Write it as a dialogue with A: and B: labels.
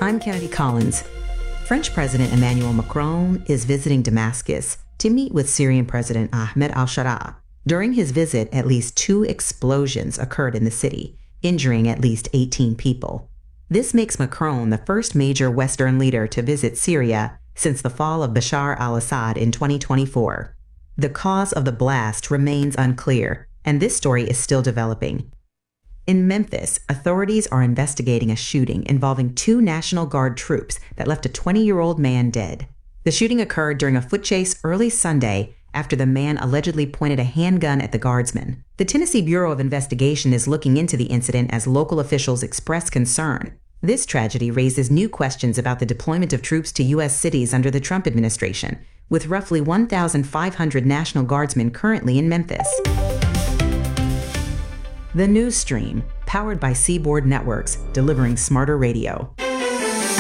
A: I'm Kennedy Collins. French President Emmanuel Macron is visiting Damascus to meet with Syrian President Ahmed al-Sharaa. During his visit, at least 2 explosions occurred in the city, injuring at least 18 people. This makes Macron the first major Western leader to visit Syria since the fall of Bashar al-Assad in 2024. The cause of the blast remains unclear, and this story is still developing. In Memphis, authorities are investigating a shooting involving 2 National Guard troops that left a 20-year-old man dead. The shooting occurred during a foot chase early Sunday after the man allegedly pointed a handgun at the guardsman. The Tennessee Bureau of Investigation is looking into the incident as local officials express concern. This tragedy raises new questions about the deployment of troops to U.S. cities under the Trump administration, with roughly 1,500 National Guardsmen currently in Memphis. The News Stream, powered by Seaboard Networks, delivering smarter radio.